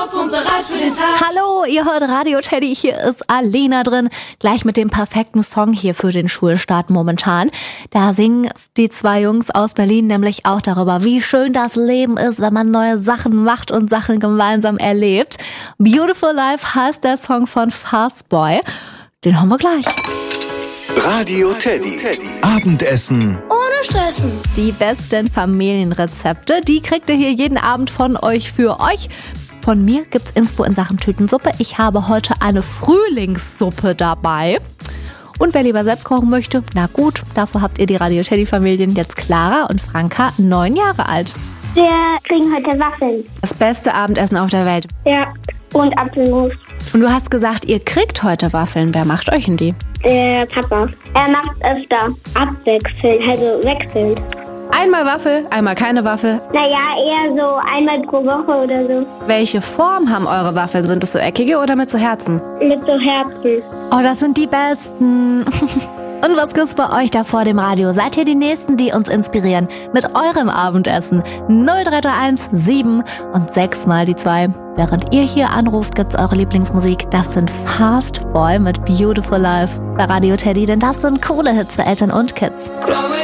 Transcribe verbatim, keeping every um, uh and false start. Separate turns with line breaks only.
auf und bereit für den Tag.
Hallo, ihr hört Radio Teddy, hier ist Alena drin. Gleich mit dem perfekten Song hier für den Schulstart momentan. Da singen die zwei Jungs aus Berlin nämlich auch darüber, wie schön das Leben ist, wenn man neue Sachen macht und Sachen gemeinsam erlebt. Beautiful Life heißt der Song von Fastboy. Den haben wir gleich.
Radio Teddy. Abendessen
Ohne Stressen.
Die besten Familienrezepte, die kriegt ihr hier jeden Abend von euch für euch. Von mir gibt's Inspo in Sachen Tütensuppe. Ich habe heute eine Frühlingssuppe dabei. Und wer lieber selbst kochen möchte, na gut, dafür habt ihr die Radio Teddy Familien jetzt Clara und Franka, neun Jahre alt.
Wir kriegen heute Waffeln.
Das beste Abendessen auf der Welt.
Ja, und Apfelmus.
Und du hast gesagt, ihr kriegt heute Waffeln. Wer macht euch denn die?
Der Papa. Er macht öfter abwechselnd, also wechselnd.
Einmal Waffel, einmal keine Waffel.
Naja, eher so einmal pro Woche oder so.
Welche Form haben eure Waffeln? Sind es so eckige oder mit so Herzen?
Mit so Herzen.
Oh, das sind die besten. Und was gibt's bei euch da vor dem Radio? Seid ihr die Nächsten, die uns inspirieren mit eurem Abendessen? null drei drei eins sieben und sechs mal die zwei. Während ihr hier anruft, gibt's eure Lieblingsmusik. Das sind Fastboy mit Beautiful Life bei Radio Teddy, denn das sind coole Hits für Eltern und Kids.